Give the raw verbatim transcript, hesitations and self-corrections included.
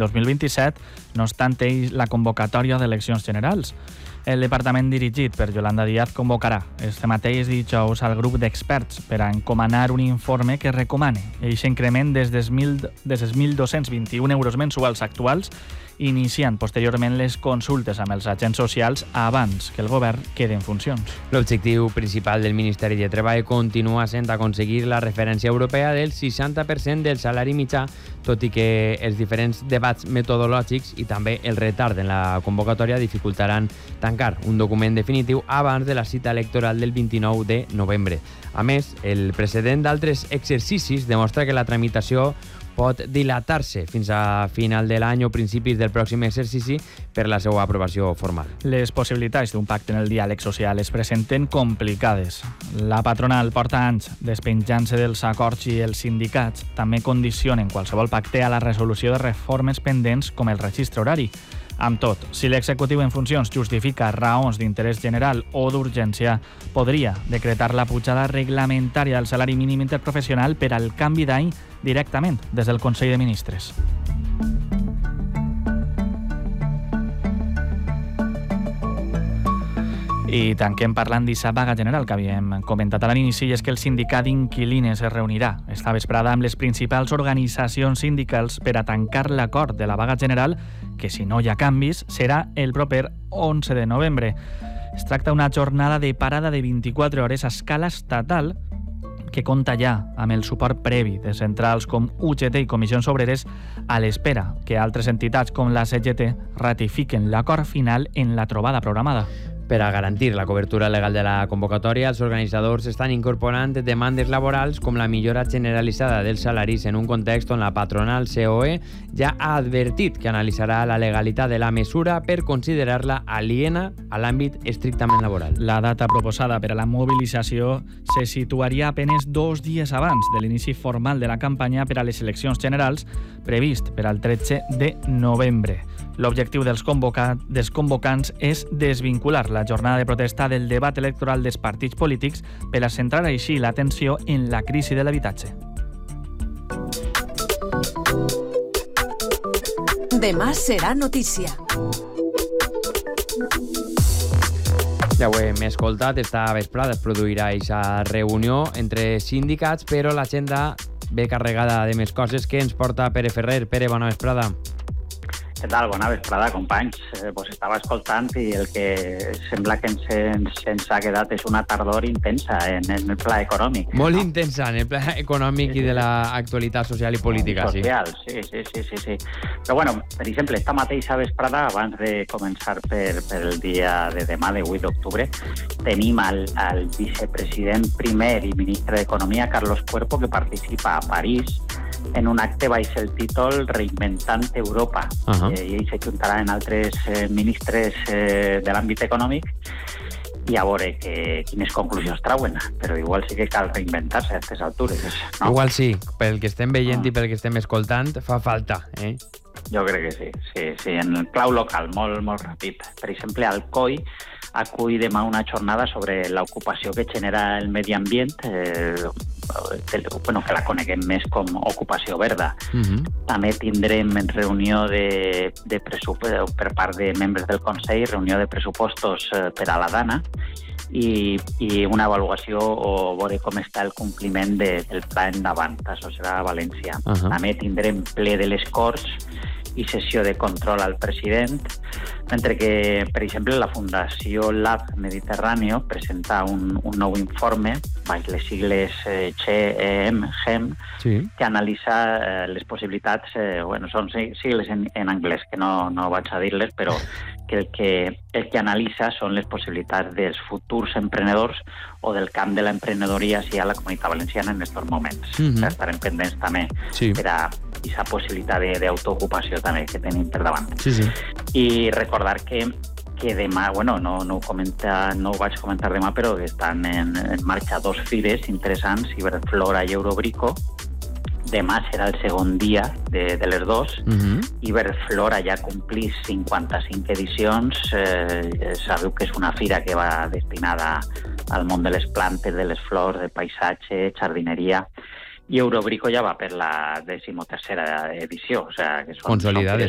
dos mil vint-i-set, no obstant ell la convocatòria d'eleccions generals. El departament dirigit per Yolanda Díaz convocarà este mateix dijous al grup d'experts per a encomanar un informe que recomane aquest increment des dels mil dos-cents vint-i-un euros mensuals actuals, iniciant posteriorment les consultes amb els agents socials abans que el govern quedi en funcions. L'objectiu principal del Ministeri de Treball continua sent aconseguir la referència europea del seixanta per cent del salari mitjà, tot i que els diferents debats metodològics i també el retard en la convocatòria dificultaran tancar un document definitiu abans de la cita electoral del vint-i-nou de novembre. A més, el precedent d'altres exercicis demostra que la tramitació pot dilatar-se fins a final de l'any o principis del pròxim exercici per la seva aprovació formal. Les possibilitats d'un pacte en el diàleg social es presenten complicades. La patronal porta anys despenjant-se dels acords i els sindicats també condicionen qualsevol pacte a la resolució de reformes pendents com el registre horari. Amb tot, si l'executiu en funcions justifica raons d'interès general o d'urgència, podria decretar la pujada reglamentària del salari mínim interprofessional per al canvi d'any directament des del Consell de Ministres. I tanquem parlant d'aquesta vaga general que havíem comentat a l'inici, i és que el sindicat d'inquilines es reunirà esta vesprada amb les principals organitzacions sindicals per a tancar l'acord de la vaga general, que si no hi ha canvis serà el proper onze de novembre. Es tracta d'una jornada de parada de vint-i-quatre hores a escala estatal que compta ja amb el suport previ de centrals com U G T i Comissions Obreres, a l'espera que altres entitats com la C G T ratifiquen l'acord final en la trobada programada. Per a garantir la cobertura legal de la convocatòria, els organitzadors estan incorporant demandes laborals com la millora generalitzada dels salaris en un context on la patronal C O E ja ha advertit que analitzarà la legalitat de la mesura per considerar-la aliena a l'àmbit estrictament laboral. La data proposada per a la mobilització se situaria apenes dos dies abans de l'inici formal de la campanya per a les eleccions generals, previst per al tretze de novembre. L'objectiu dels, convoca... dels convocants és desvincular la jornada de protesta del debat electoral dels partits polítics per a centrar així l'atenció en la crisi de l'habitatge. Demà serà notícia. Ja ho hem escoltat, esta vesprada es produirà aquesta reunió entre sindicats, però l'agenda ve carregada de més coses. Que ens porta Pere Ferrer? Pere, bona vesprada. Què tal? Bona vesprada, companys. Eh, vos estava escoltant i el que sembla que ens, ens, ens ha quedat és una tardor intensa en, en el pla econòmic. Molt no? intensa en el pla econòmic sí, sí. I de l'actualitat social i política. Social, sí. Sí, sí, sí, sí. Però bueno, per exemple, esta mateixa vesprada, abans de començar per, per el dia de demà, de vuit d'octubre, tenim el, el vicepresident primer i ministre d'Economia, Carlos Cuerpo, que participa a París en un acte baix el títol Reinventant Europa. Uh-huh. Eh, I ell s'ajuntarà en altres eh, ministres eh, de l'àmbit econòmic i a veure que, quines conclusions trauen. Però igual sí que cal reinventar-se a aquestes altures. No? Igual sí, pel que estem veient uh-huh. i pel que estem escoltant, fa falta, eh? Jo crec que sí, sí, sí. En el clau local, molt, molt ràpid. Per exemple, Alcoi acull demà una jornada sobre l'ocupació que genera el medi ambient, eh, bueno, que la coneguem més com ocupació verda. Uh-huh. També tindrem reunió de, de pressupost, per part de membres del Consell, reunió de pressupostos per a la Dana, i, i una avaluació o veure com està el compliment de, del pla endavant, això serà a València. Uh-huh. També tindrem ple de les Corts i sessió de control al president, mentre que, per exemple, la Fundació Lab Mediterráneo presenta un, un nou informe, baix les sigles eh, G E M, G E M, sí. que analitza eh, les possibilitats, eh, bueno, són sigles en, en anglès, que no, no vaig a dir-les, però que el, que el que analitza són les possibilitats dels futurs emprenedors o del camp de l'emprenedoria sí, a la Comunitat Valenciana en aquests moments. Mm-hmm. Estarem pendents també sí. per a aquesta possibilitat d'autoocupació també que tenim per davant. Sí, sí. I recordar que, que demà, bueno, no, no, ho comenta, no ho vaig comentar demà, però que estan en, en marxa dos fires interessants, Iberflora i Eurobrico. Demà serà el segon dia de, de les dos. Uh-huh. Iberflora ja complís cinquanta-cinc edicions. Eh, sabeu que és una fira que va destinada al món de les plantes, de les flors, de paisatge, jardineria. I Eurobrico ja va per la decimotercera edició. O sea, que són, consolidades,